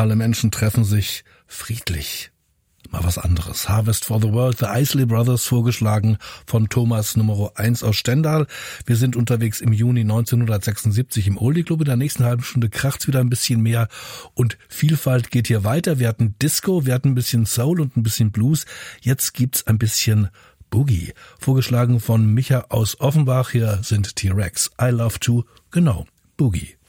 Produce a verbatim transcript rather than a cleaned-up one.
Alle Menschen treffen sich friedlich. Mal was anderes. Harvest for the World, The Isley Brothers, vorgeschlagen von Thomas Nummer eins aus Stendal. Wir sind unterwegs im Juni neunzehnhundertsechsundsiebzig im Oldie Club. In der nächsten halben Stunde kracht's wieder ein bisschen mehr und Vielfalt geht hier weiter. Wir hatten Disco, wir hatten ein bisschen Soul und ein bisschen Blues. Jetzt gibt's ein bisschen Boogie. Vorgeschlagen von Micha aus Offenbach. Hier sind T-Rex. I Love to, genau, Boogie.